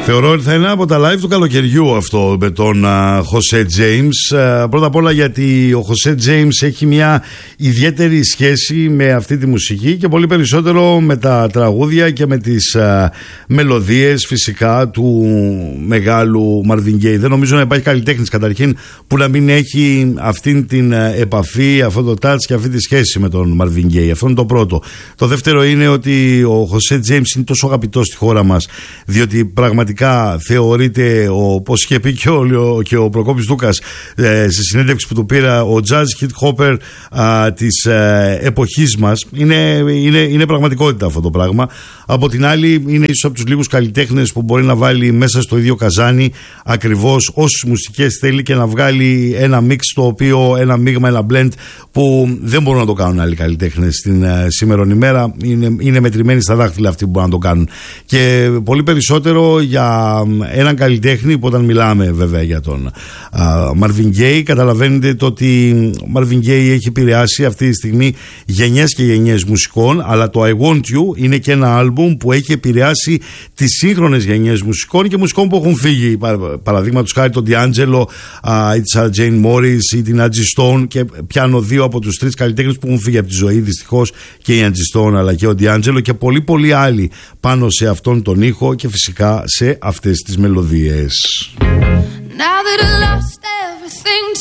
Θεωρώ ότι θα είναι από τα live του καλοκαιριού αυτό με τον Jose James. Πρώτα απ' όλα γιατί ο Jose James έχει μια ιδιαίτερη σχέση με αυτή τη μουσική και πολύ περισσότερο με τα τραγούδια και με τις μελωδίες φυσικά του μεγάλου Marvin Gaye. Δεν νομίζω να υπάρχει καλλιτέχνης καταρχήν που να μην έχει αυτή την επαφή, αυτό το touch και αυτή τη σχέση με τον Marvin Gaye. Αυτό είναι το πρώτο. Το δεύτερο είναι ότι ο Jose James είναι τόσο αγαπητός στη χώρα μας, διότι πραγματικά θεωρείται, όπως είχε πει και ο Προκόπης Δούκας στη συνέντευξη που του πήρα, ο jazz hip hopper της εποχής μας. Είναι πραγματικότητα αυτό το πράγμα. Από την άλλη είναι ίσως από τους λίγους καλλιτέχνες που μπορεί να βάλει μέσα στο ίδιο καζάνι ακριβώς όσες μουσικές θέλει και να βγάλει ένα mix, το οποίο, ένα μείγμα, ένα blend που δεν μπορούν να το κάνουν άλλοι καλλιτέχνες στην σήμερον ημέρα. Είναι μετρημένοι στα δάχτυλα αυτοί που μπορούν να το κάνουν. Και πολύ περισσότερο για έναν καλλιτέχνη που, όταν μιλάμε βέβαια για τον Marvin Gaye, καταλαβαίνετε το ότι ο Marvin Gaye έχει επηρεάσει αυτή τη στιγμή γενιές και γενιές μουσικών, αλλά το I Want You είναι και ένα άλμπουμ που έχει επηρεάσει τις σύγχρονες γενιές μουσικών και μουσικών που έχουν φύγει, παραδείγματος χάρη τον D'Angelo ή τη Sarah Jane Morris ή την Angie Stone, και πιάνω δύο από τους τρεις καλλιτέχνες που έχουν φύγει από τη ζωή δυστυχώς, και η Angie Stone αλλά και ο D'Angelo, και πολλοί άλλοι πάνω σε αυτόν τον ήχο και φυσικά σε αυτές τις μελωδίες.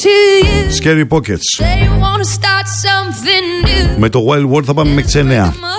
Scary Pockets. Με το Wild World θα πάμε μέχρι τις 9.